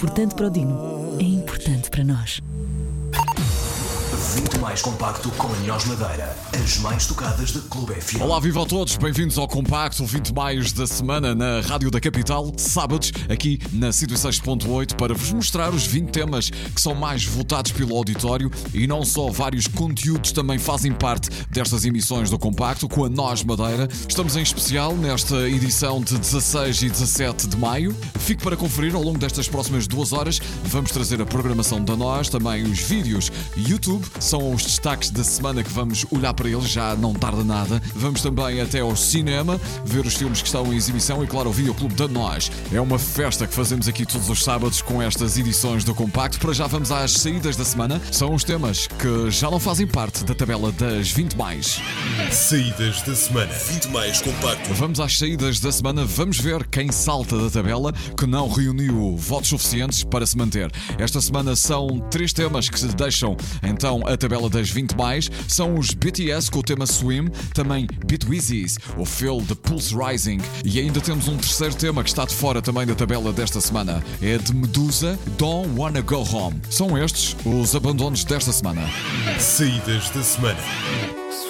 Importante para o Dino, é importante para nós. 20 mais compacto com Anjos Madeira. As mais tocadas da Clube FM. Olá, viva a todos, bem-vindos ao Compacto, 20 mais da semana na Rádio da Capital, sábados, aqui na 106.8, para vos mostrar os 20 temas que são mais votados pelo auditório e não só, vários conteúdos também fazem parte destas emissões do Compacto com a Nós Madeira. Estamos em especial nesta edição de 16 e 17 de maio. Fique para conferir ao longo destas próximas 2 horas. Vamos trazer a programação da Nós, também os vídeos YouTube. São os destaques da semana que vamos olhar para eles, já não tarda nada. Vamos também até ao cinema, ver os filmes que estão em exibição e, claro, o Videoclube da Nós. É uma festa que fazemos aqui todos os sábados com estas edições do Compacto. Para já vamos às saídas da semana. São os temas que já não fazem parte da tabela das 20 mais. Saídas da semana. 20 mais compacto. Vamos às saídas da semana. Vamos ver quem salta da tabela, que não reuniu votos suficientes para se manter. Esta semana são 3 temas que se deixam, então, a tabela das 20 mais. São os BTS com o tema Swim, também Bitwizzies, o Feel the Pulse Rising, e ainda temos um terceiro tema que está de fora também da tabela desta semana. É de Medusa, Don't Wanna Go Home. São estes os abandonos desta semana. Saídas da semana.